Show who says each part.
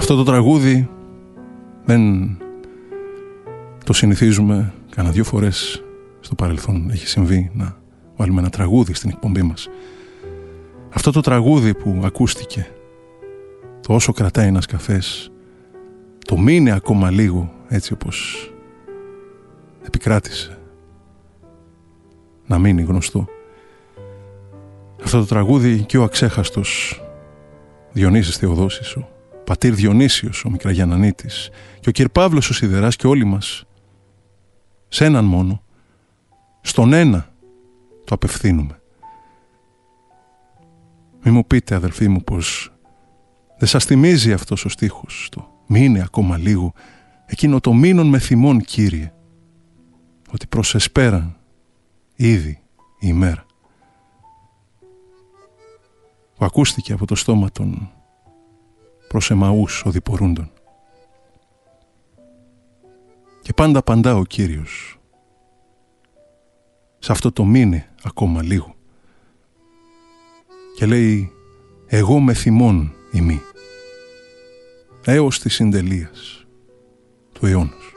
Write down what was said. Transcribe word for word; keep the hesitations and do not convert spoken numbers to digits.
Speaker 1: Αυτό το τραγούδι δεν το συνηθίζουμε. Κάνα δύο φορές στο παρελθόν έχει συμβεί να βάλουμε ένα τραγούδι στην εκπομπή μας. Αυτό το τραγούδι που ακούστηκε, το όσο κρατάει ένας καφές, το μείνει ακόμα λίγο, έτσι όπως επικράτησε να μείνει γνωστό. Αυτό το τραγούδι και ο αξέχαστος Διονύσης Θεοδόσης, ο πατήρ Διονύσιος ο Μικραγιαννανίτης και ο κυρ Παύλος ο Σιδεράς και όλοι μας σε έναν μόνο, στον ένα το απευθύνουμε. Μη μου πείτε, αδελφοί μου, πως δεν σας θυμίζει αυτός ο στίχος, το μείνε ακόμα λίγο, εκείνο το μείνον με θυμών, Κύριε, ότι προς εσπέραν ήδη η ημέρα, που ακούστηκε από το στόμα των προς Εμαούς οδηπορούντων. Και πάντα απαντά ο Κύριος σε αυτό το μείνε ακόμα λίγο και λέει, εγώ με θυμών ημί έως της συντελείας του αιώνος.